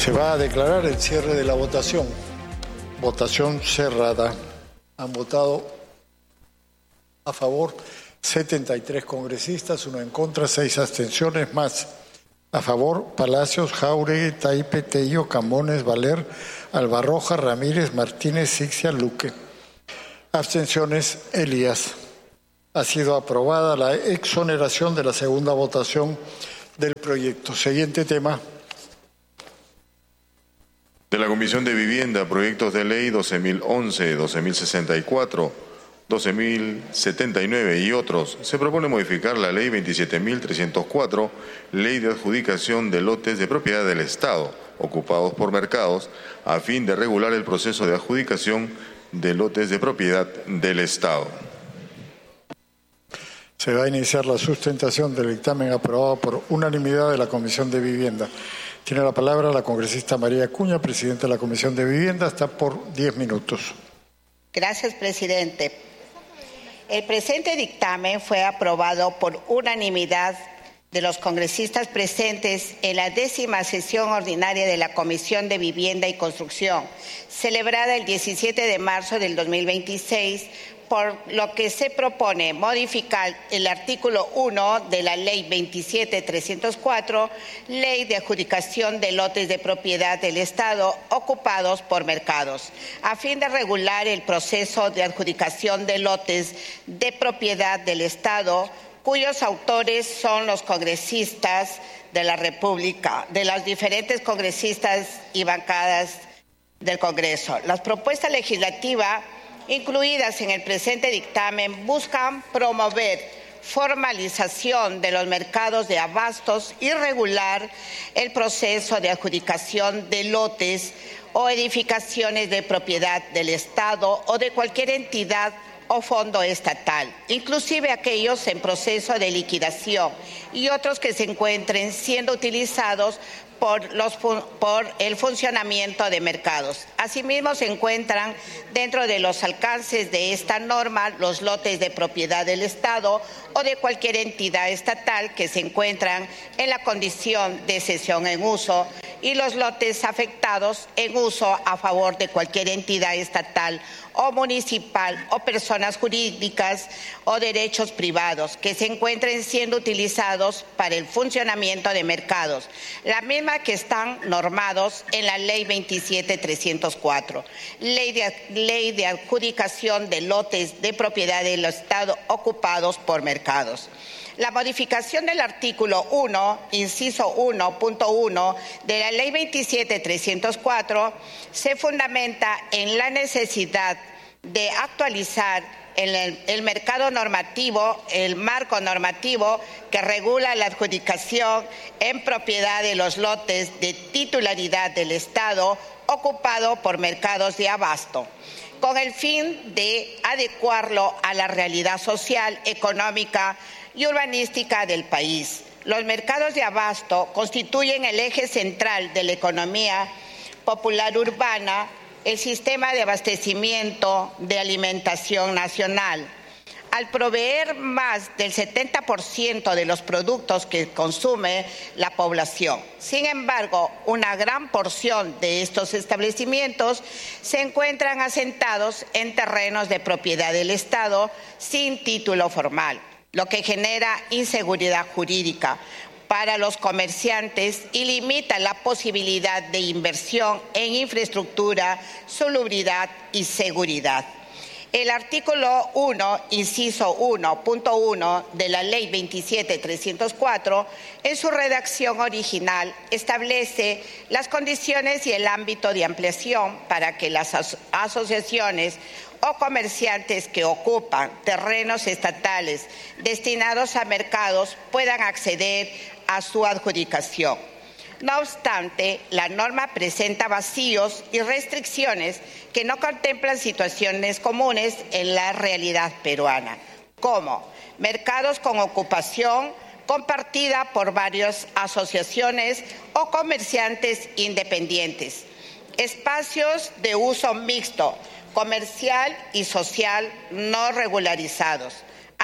Se va a declarar el cierre de la votación. Votación cerrada. Han votado a favor 73 congresistas, 1 en contra, 6 abstenciones más. A favor, Palacios, Jáuregui, Taipe, Tello, Camones, Valer, Albarroja, Ramírez, Martínez, Sixia, Luque. Abstenciones, Elías. Ha sido aprobada la exoneración de la segunda votación del proyecto. Siguiente tema. De la Comisión de Vivienda, proyectos de ley 12.011, 12.064, 12.079 y otros. Se propone modificar la ley 27.304, ley de adjudicación de lotes de propiedad del Estado, ocupados por mercados, a fin de regular el proceso de adjudicación de lotes de propiedad del Estado. Se va a iniciar la sustentación del dictamen aprobado por unanimidad de la Comisión de Vivienda. Tiene la palabra la congresista María Acuña, presidenta de la Comisión de Vivienda, está por 10 minutos. Gracias, presidente. El presente dictamen fue aprobado por unanimidad de los congresistas presentes en la 10ª sesión ordinaria de la Comisión de Vivienda y Construcción, celebrada el 17 de marzo del 2026, por lo que se propone modificar el artículo 1 de la Ley 27.304, Ley de Adjudicación de Lotes de Propiedad del Estado ocupados por mercados, a fin de regular el proceso de adjudicación de lotes de propiedad del Estado, cuyos autores son los congresistas de la República, de los diferentes congresistas y bancadas del Congreso. Las propuestas legislativas incluidas en el presente dictamen buscan promover formalización de los mercados de abastos y regular el proceso de adjudicación de lotes o edificaciones de propiedad del Estado o de cualquier entidad o fondo estatal, inclusive aquellos en proceso de liquidación y otros que se encuentren siendo utilizados por el funcionamiento de mercados. Asimismo, se encuentran dentro de los alcances de esta norma los lotes de propiedad del Estado o de cualquier entidad estatal que se encuentran en la condición de cesión en uso y los lotes afectados en uso a favor de cualquier entidad estatal o municipal o personas jurídicas o derechos privados que se encuentren siendo utilizados para el funcionamiento de mercados, la misma que están normados en la Ley 27.304, ley de adjudicación de lotes de propiedad del Estado ocupados por mercados. La modificación del artículo 1, inciso 1.1 de la Ley 27.304 se fundamenta en la necesidad de actualizar el mercado normativo, el marco normativo que regula la adjudicación en propiedad de los lotes de titularidad del Estado ocupado por mercados de abasto, con el fin de adecuarlo a la realidad social, económica y urbanística del país. Los mercados de abasto constituyen el eje central de la economía popular urbana, el sistema de abastecimiento de alimentación nacional. Al proveer más del 70% de los productos que consume la población. Sin embargo, una gran porción de estos establecimientos se encuentran asentados en terrenos de propiedad del Estado sin título formal, lo que genera inseguridad jurídica para los comerciantes y limita la posibilidad de inversión en infraestructura, salubridad y seguridad. El artículo 1, inciso 1.1 de la Ley 27.304, en su redacción original, establece las condiciones y el ámbito de ampliación para que las asociaciones o comerciantes que ocupan terrenos estatales destinados a mercados puedan acceder a su adjudicación. No obstante, la norma presenta vacíos y restricciones que no contemplan situaciones comunes en la realidad peruana, como mercados con ocupación compartida por varias asociaciones o comerciantes independientes, espacios de uso mixto, comercial y social no regularizados,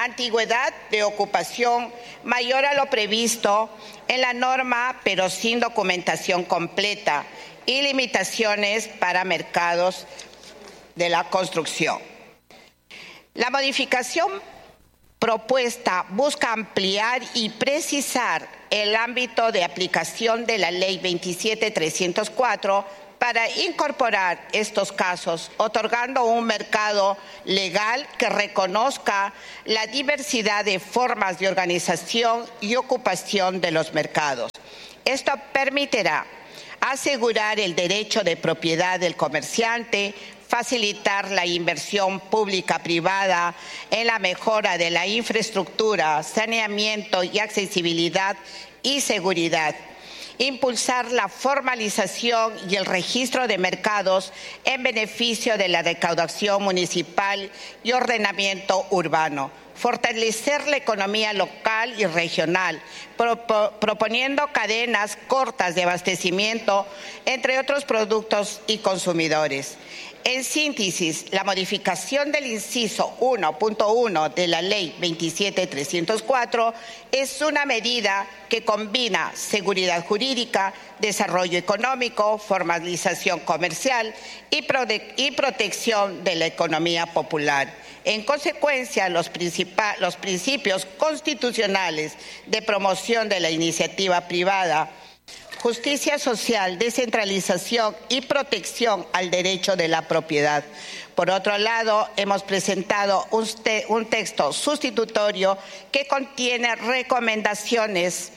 antigüedad de ocupación mayor a lo previsto en la norma, pero sin documentación completa, y limitaciones para mercados de la construcción. La modificación propuesta busca ampliar y precisar el ámbito de aplicación de la Ley 27.304 para incorporar estos casos, otorgando un mercado legal que reconozca la diversidad de formas de organización y ocupación de los mercados. Esto permitirá asegurar el derecho de propiedad del comerciante, facilitar la inversión pública-privada en la mejora de la infraestructura, saneamiento y accesibilidad y seguridad, impulsar la formalización y el registro de mercados en beneficio de la recaudación municipal y ordenamiento urbano, fortalecer la economía local y regional, proponiendo cadenas cortas de abastecimiento, entre otros productos y consumidores. En síntesis, la modificación del inciso 1.1 de la Ley 27.304 es una medida que combina seguridad jurídica, desarrollo económico, formalización comercial y protección de la economía popular. En consecuencia, los principios constitucionales de promoción de la iniciativa privada, justicia social, descentralización y protección al derecho de la propiedad. Por otro lado, hemos presentado un texto sustitutorio que contiene recomendaciones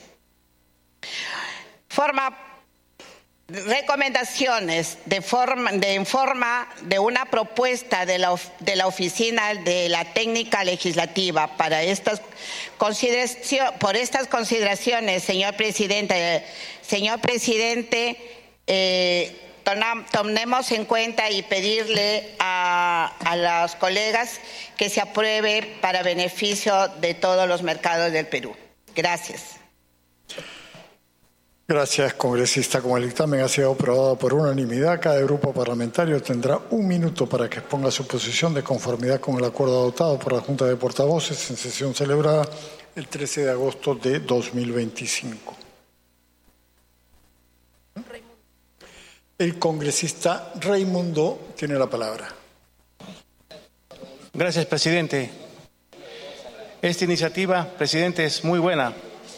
en forma de una propuesta de la Oficina de la Técnica Legislativa. Por estas consideraciones, señor presidente, tomemos en cuenta y pedirle a los colegas que se apruebe para beneficio de todos los mercados del Perú. Gracias. Gracias, congresista. Como el dictamen ha sido aprobado por unanimidad, cada grupo parlamentario tendrá 1 minuto para que exponga su posición de conformidad con el acuerdo adoptado por la Junta de Portavoces en sesión celebrada el 13 de agosto de 2025. El congresista Raimundo tiene la palabra. Gracias, presidente. Esta iniciativa, presidente, es muy buena.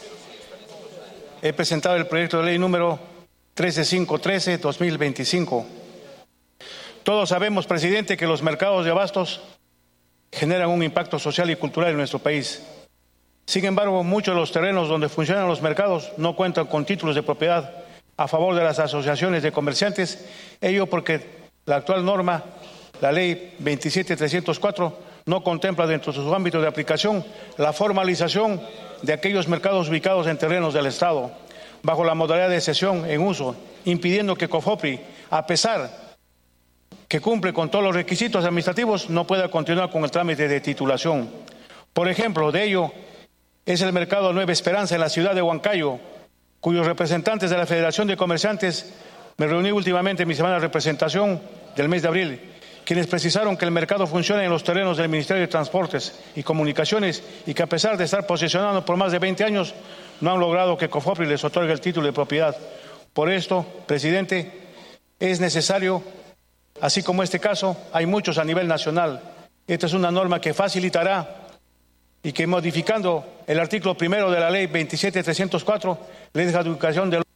He presentado el proyecto de ley número 13513-2025. Todos sabemos, presidente, que los mercados de abastos generan un impacto social y cultural en nuestro país. Sin embargo, muchos de los terrenos donde funcionan los mercados no cuentan con títulos de propiedad a favor de las asociaciones de comerciantes, ello porque la actual norma, la ley 27.304, no contempla dentro de su ámbito de aplicación la formalización de aquellos mercados ubicados en terrenos del Estado, bajo la modalidad de cesión en uso, impidiendo que COFOPRI, a pesar que cumple con todos los requisitos administrativos, no pueda continuar con el trámite de titulación. Por ejemplo, de ello es el mercado Nueva Esperanza en la ciudad de Huancayo, cuyos representantes de la Federación de Comerciantes me reuní últimamente en mi semana de representación del mes de abril, quienes precisaron que el mercado funciona en los terrenos del Ministerio de Transportes y Comunicaciones y que a pesar de estar posicionados por más de 20 años, no han logrado que COFOPRI les otorgue el título de propiedad. Por esto, presidente, es necesario, así como este caso, hay muchos a nivel nacional. Esta es una norma que facilitará y que modificando el artículo 1 de la ley 27.304, ley de adjudicación de...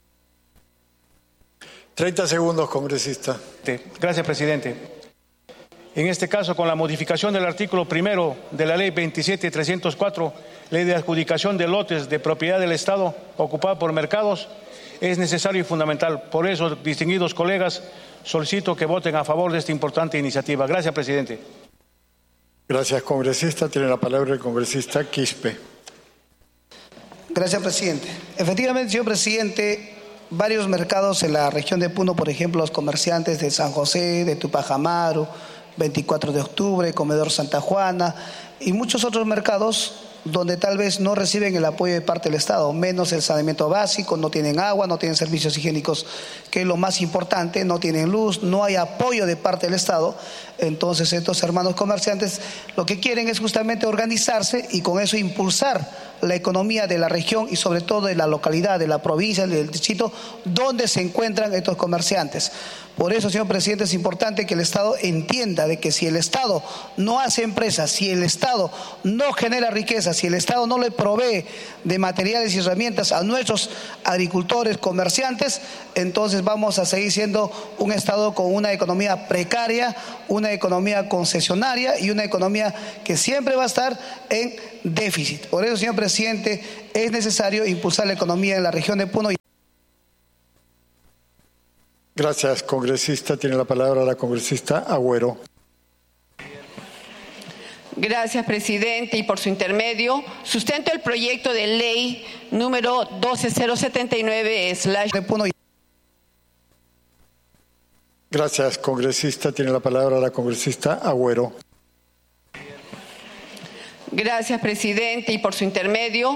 30 segundos, congresista. Gracias, presidente. En este caso, con la modificación del artículo 1 de la ley 27.304, ley de adjudicación de lotes de propiedad del Estado ocupada por mercados, es necesario y fundamental. Por eso, distinguidos colegas, solicito que voten a favor de esta importante iniciativa. Gracias, presidente. Gracias, congresista. Tiene la palabra el congresista Quispe. Gracias, presidente. Efectivamente, señor presidente, varios mercados en la región de Puno, por ejemplo, los comerciantes de San José, de Tupac Amaru, 24 de octubre, Comedor Santa Juana y muchos otros mercados donde tal vez no reciben el apoyo de parte del Estado, menos el saneamiento básico, no tienen agua, no tienen servicios higiénicos, que es lo más importante, no tienen luz, no hay apoyo de parte del Estado. Entonces estos hermanos comerciantes lo que quieren es justamente organizarse y con eso impulsar la economía de la región y sobre todo de la localidad, de la provincia, del distrito, donde se encuentran estos comerciantes. Por eso, señor presidente, es importante que el Estado entienda de que si el Estado no hace empresas, si el Estado no genera riqueza, si el Estado no le provee de materiales y herramientas a nuestros agricultores, comerciantes, entonces vamos a seguir siendo un Estado con una economía precaria, una economía concesionaria y una economía que siempre va a estar en déficit. Por eso, señor presidente, es necesario impulsar la economía en la región de Puno. Gracias, congresista. Tiene la palabra la congresista Agüero. Gracias, presidente, y por su intermedio, sustento el proyecto de ley número 12079/. Gracias, congresista. Tiene la palabra la congresista Agüero. Gracias, presidente, y por su intermedio,